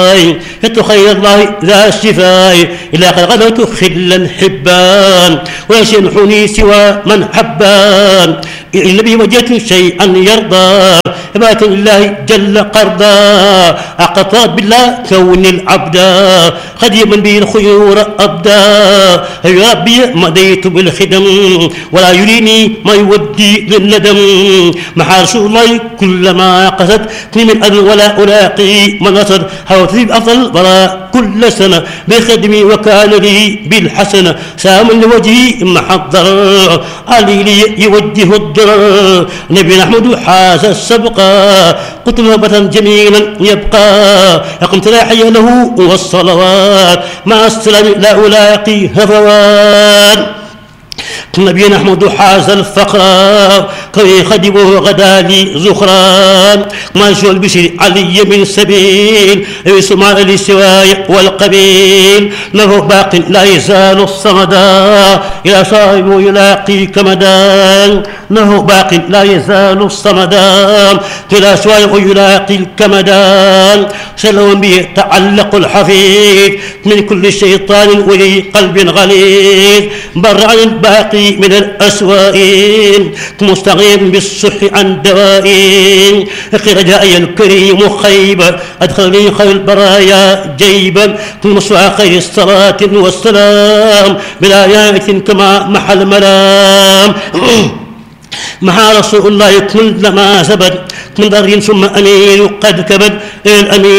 خير الله ذا الشفاء إلا قد غدوت خلا حبان ولا ينحني سوى من حبان النبي وجدت شيئا يرضى ثبات لله جل قرضا أقطعت بالله كون العبدا خديما به الخيور أبدا يا ربي مضيت بالخدم ولا يريني ما يودي للندم محا رسول الله كلما قصد من أذى ولا ألاقي من نصر حوت بأفضل ولا كل سنة بخدمي وكان لي بالحسنة سام لوجهي محضر علي لي يوجه الضرر نبي نحمد حاز السبقة قلت مهبة جميلا يبقى أقمت لا حي له والصلوات مع السلام لا ألاقي هفوان نبي نحمد حاز الفقر كي خدمه غدا لي زخران ما شو البشر علي من سبيل يسمع للسواي والقبيل له باق لا يزال الصمدا إلى صاحب يلاقي كمدان له باق لا يزال الصمدان إلى صاحب يلاقي الكمدان سلوا به تعلق الحفيظ من كل شيطان ولي قلب غليظ بر عن الباقي من الأسوائين مستغيم بالصح عن دوائين رجائي الكريم خيبا أدخلني خير البرايا جيبا مصفى خير الصلاة والسلام بالآيات كما محل ملام مع رسول الله كل ما ثبت من ذر ثم أمين قد كبد الأمين